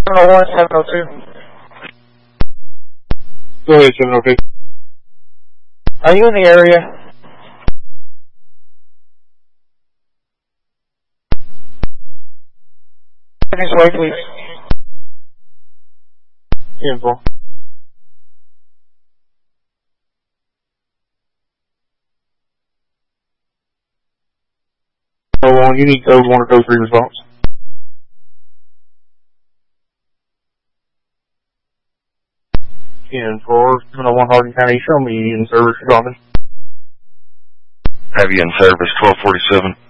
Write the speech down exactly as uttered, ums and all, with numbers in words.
seven oh one, seven oh two. Go ahead, seven oh two. Are you in the area? This way, please. ten four. Oh one, you need code one or code three response. ten four, seven oh one Hardin County, show me in service responding. Have you in service, twelve forty-seven.